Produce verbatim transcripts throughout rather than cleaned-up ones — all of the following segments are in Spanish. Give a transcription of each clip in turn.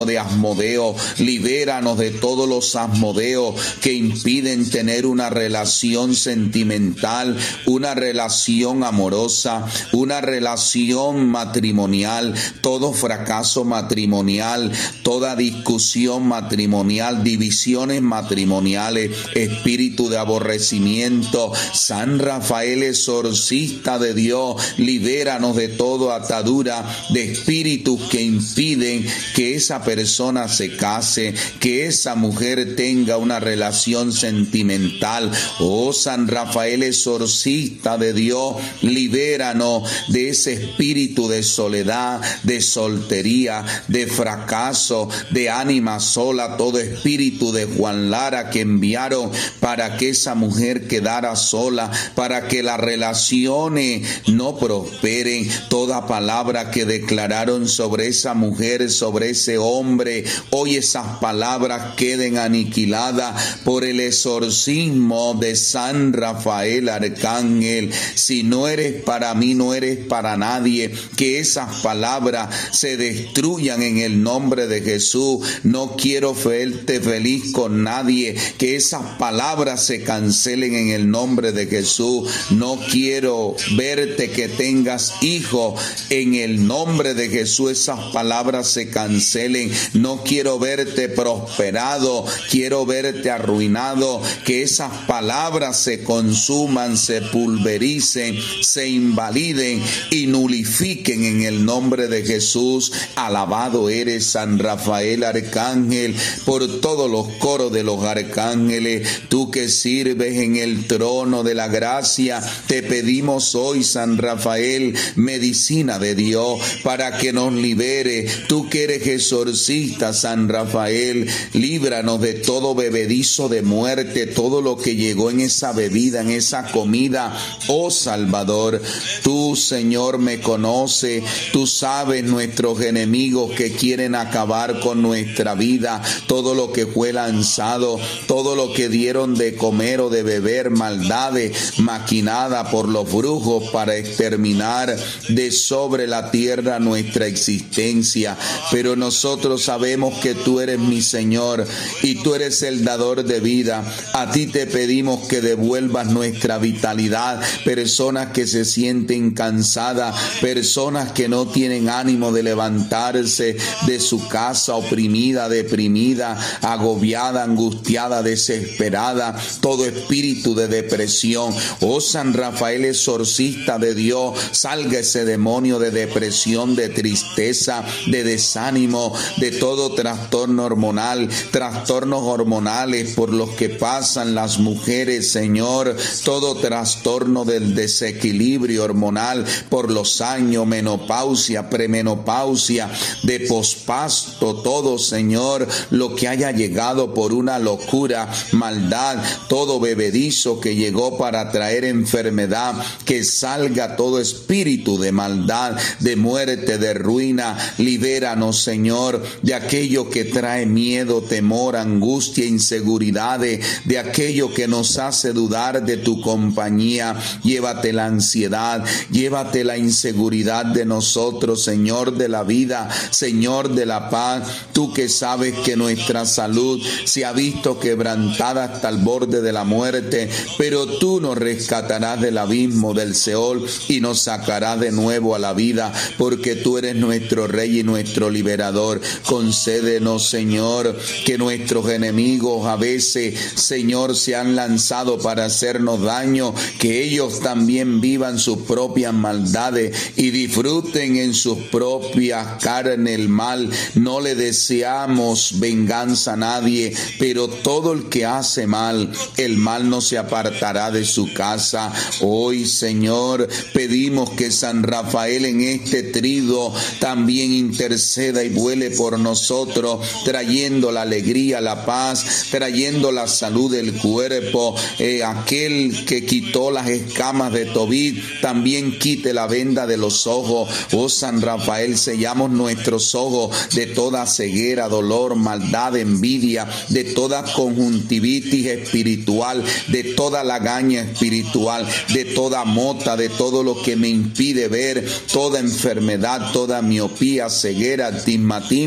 de Asmodeo, libéranos de todos los Asmodeos que impiden tener una relación sentimental, una relación amorosa, una relación matrimonial, todo fracaso matrimonial, toda discusión matrimonial, divisiones matrimoniales, espíritu de aborrecimiento. San Rafael, exorcista de Dios, libéranos de toda atadura de espíritus que impiden que esa persona persona se case, que esa mujer tenga una relación sentimental. Oh San Rafael, exorcista de Dios, libéranos de ese espíritu de soledad, de soltería, de fracaso, de ánima sola, todo espíritu de Juan Lara que enviaron para que esa mujer quedara sola, para que las relaciones no prosperen. Toda palabra que declararon sobre esa mujer, sobre ese hombre, Hombre, hoy esas palabras queden aniquiladas por el exorcismo de San Rafael Arcángel. Si no eres para mí, no eres para nadie. Que esas palabras se destruyan en el nombre de Jesús. No quiero verte feliz con nadie. Que esas palabras se cancelen en el nombre de Jesús. No quiero verte que tengas hijos. En el nombre de Jesús esas palabras se cancelen. No quiero verte prosperado, quiero verte arruinado. Que esas palabras se consuman, se pulvericen, se invaliden y nulifiquen en el nombre de Jesús. Alabado eres, San Rafael Arcángel, por todos los coros de los arcángeles. Tú que sirves en el trono de la gracia, te pedimos hoy, San Rafael, medicina de Dios, para que nos libere. Tú que eres exorcista, San Rafael, líbranos de todo bebedizo de muerte, todo lo que llegó en esa bebida, en esa comida. Oh Salvador, tú, Señor, me conoces, tú sabes nuestros enemigos que quieren acabar con nuestra vida, todo lo que fue lanzado, todo lo que dieron de comer o de beber, maldades maquinadas por los brujos para exterminar de sobre la tierra nuestra existencia. Pero nosotros sabemos que tú eres mi Señor y tú eres el dador de vida. A ti te pedimos que devuelvas nuestra vitalidad. Personas que se sienten cansadas, personas que no tienen ánimo de levantarse de su casa, oprimida, deprimida, agobiada, angustiada, desesperada, todo espíritu de depresión. Oh San Rafael, exorcista de Dios, salga ese demonio de depresión, de tristeza, de desánimo, de todo trastorno hormonal, trastornos hormonales por los que pasan las mujeres, Señor, todo trastorno del desequilibrio hormonal por los años, menopausia, premenopausia, de pospasto, todo, Señor, lo que haya llegado por una locura, maldad, todo bebedizo que llegó para traer enfermedad, que salga todo espíritu de maldad, de muerte, de ruina. Libéranos, Señor, de aquello que trae miedo, temor, angustia, inseguridades, de aquello que nos hace dudar de tu compañía. Llévate la ansiedad, llévate la inseguridad de nosotros, Señor de la vida, Señor de la paz. Tú que sabes que nuestra salud se ha visto quebrantada hasta el borde de la muerte, pero tú nos rescatarás del abismo del Seol y nos sacarás de nuevo a la vida, porque tú eres nuestro Rey y nuestro liberador. Concédenos, Señor, que nuestros enemigos a veces, Señor, se han lanzado para hacernos daño, que ellos también vivan sus propias maldades y disfruten en sus propias carnes el mal. No le deseamos venganza a nadie, pero todo el que hace mal, el mal no se apartará de su casa. Hoy, Señor, pedimos que San Rafael en este trido también interceda y vuele por nosotros, trayendo la alegría, la paz, trayendo la salud del cuerpo. Eh, aquel que quitó las escamas de Tobit, también quite la venda de los ojos. Oh San Rafael, sellamos nuestros ojos de toda ceguera, dolor, maldad, envidia, de toda conjuntivitis espiritual, de toda lagaña espiritual, de toda mota, de todo lo que me impide ver, toda enfermedad, toda miopía, ceguera, astigmatismo,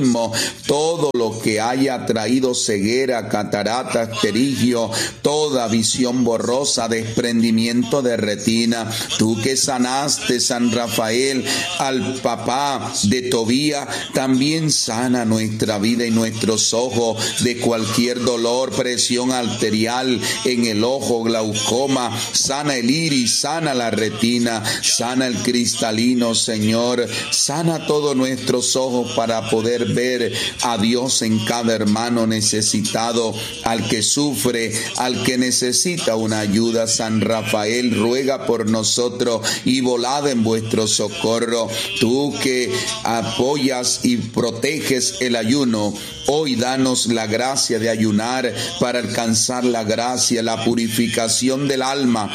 mismo todo lo que haya traído ceguera, catarata, terigio, toda visión borrosa, desprendimiento de retina. Tú que sanaste, San Rafael, al papá de Tobía, también sana nuestra vida y nuestros ojos de cualquier dolor, presión arterial en el ojo, glaucoma. Sana el iris, sana la retina, sana el cristalino, Señor. Sana todos nuestros ojos para poder ver a Dios en cada hermano necesitado, al que sufre, al que necesita una ayuda. San Rafael, ruega por nosotros y volad en vuestro socorro. Tú que apoyas y proteges el ayuno, hoy danos la gracia de ayunar para alcanzar la gracia, la purificación del alma,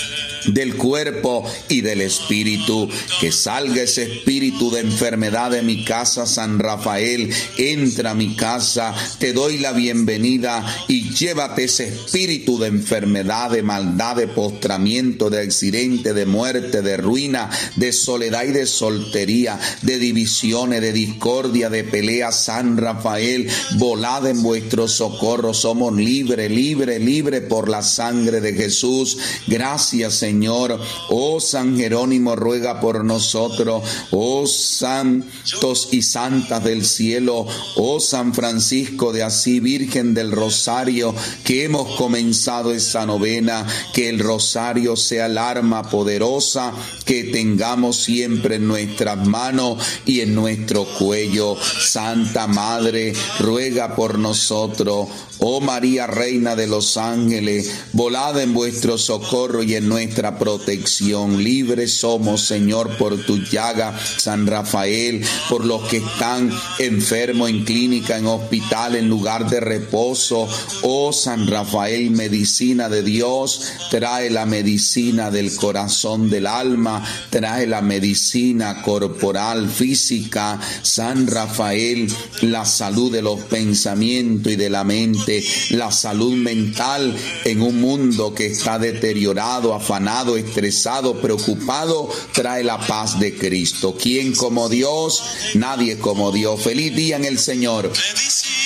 del cuerpo y del espíritu. Que salga ese espíritu de enfermedad de mi casa, San Rafael. Entra a mi casa, te doy la bienvenida y llévate ese espíritu de enfermedad, de maldad, de postramiento, de accidente, de muerte, de ruina, de soledad y de soltería, de divisiones, de discordia, de pelea. San Rafael, volad en vuestro socorro. Somos libres, libres, libres por la sangre de Jesús. Gracias, Señor. Señor. Oh San Jerónimo, ruega por nosotros. Oh santos y santas del cielo. Oh San Francisco de Asís, Virgen del Rosario, que hemos comenzado esa novena. Que el rosario sea el arma poderosa que tengamos siempre en nuestras manos y en nuestro cuello. Santa Madre, ruega por nosotros. Oh María, Reina de los ángeles, volad en vuestro socorro y en nuestra protección. Libres somos, Señor, por tu llaga, San Rafael, por los que están enfermos en clínica, en hospital, en lugar de reposo. Oh San Rafael, medicina de Dios, trae la medicina del corazón, del alma, trae la medicina corporal, física. San Rafael, la salud de los pensamientos y de la mente, la salud mental en un mundo que está deteriorado, afanado, estresado, preocupado. Trae la paz de Cristo. ¿Quién como Dios? Nadie como Dios. Feliz día en el Señor.